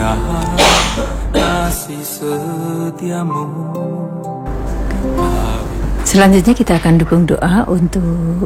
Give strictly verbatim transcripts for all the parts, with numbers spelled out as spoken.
kasih setiamu. Selanjutnya kita akan dukung doa untuk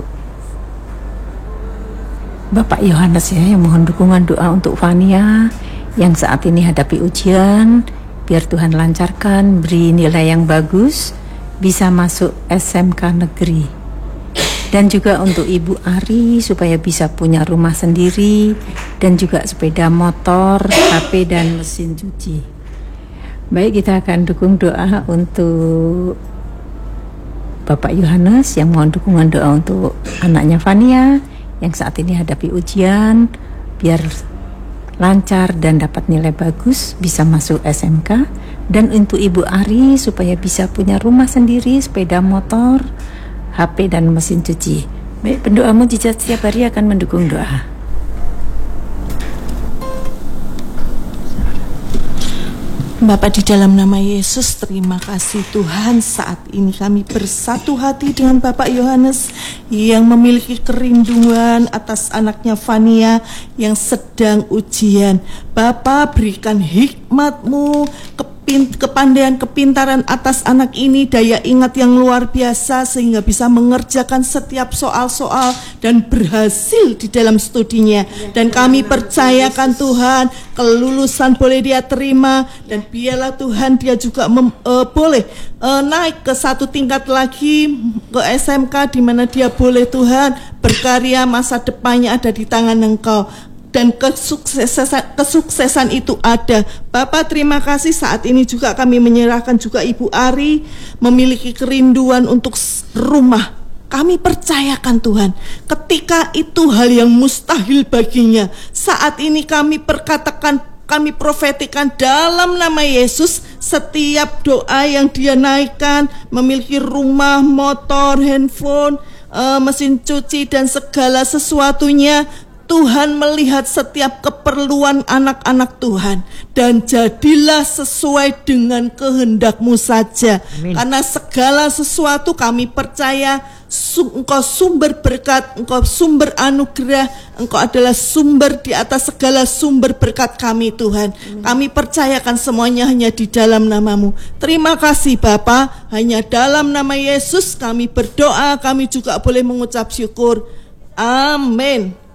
Bapak Yohanes ya, yang mohon dukungan doa untuk Fania yang saat ini hadapi ujian. Biar Tuhan lancarkan, beri nilai yang bagus, bisa masuk S M K negeri. Dan juga untuk Ibu Ari supaya bisa punya rumah sendiri, dan juga sepeda motor, H P dan mesin cuci. Baik, kita akan dukung doa untuk Bapak Yohanes yang mohon dukungan doa untuk anaknya Fania yang saat ini hadapi ujian, biar lancar dan dapat nilai bagus, bisa masuk S M K. Dan untuk Ibu Ari supaya bisa punya rumah sendiri, sepeda motor, H P dan mesin cuci. Baik, pendoa mujizat setiap hari akan mendukung doa. Bapa, di dalam nama Yesus, terima kasih Tuhan, saat ini kami bersatu hati dengan Bapak Yohanes yang memiliki kerinduan atas anaknya Fania yang sedang ujian. Bapa, berikan hikmat-Mu, kepandaian, kepintaran atas anak ini, daya ingat yang luar biasa sehingga bisa mengerjakan setiap soal-soal dan berhasil di dalam studinya. Dan kami percayakan Tuhan, kelulusan boleh dia terima, dan biarlah Tuhan dia juga mem, uh, boleh uh, naik ke satu tingkat lagi ke S M K, di mana dia boleh Tuhan berkarya, masa depannya ada di tangan Engkau. Dan kesuksesan, kesuksesan itu ada. Bapak, terima kasih, saat ini juga kami menyerahkan juga Ibu Ari memiliki kerinduan untuk rumah. Kami percayakan Tuhan, ketika itu hal yang mustahil baginya, saat ini kami perkatakan, kami profetikan dalam nama Yesus, setiap doa yang dia naikkan, memiliki rumah, motor, handphone, uh, mesin cuci dan segala sesuatunya, Tuhan melihat setiap keperluan anak-anak Tuhan, dan jadilah sesuai dengan kehendak-Mu saja. Amin. Karena segala sesuatu kami percaya Engkau sumber berkat, Engkau sumber anugerah, Engkau adalah sumber di atas segala sumber berkat kami Tuhan. Amin. Kami percayakan semuanya hanya di dalam nama-Mu. Terima kasih Bapa, hanya dalam nama Yesus kami berdoa, kami juga boleh mengucap syukur. Amin.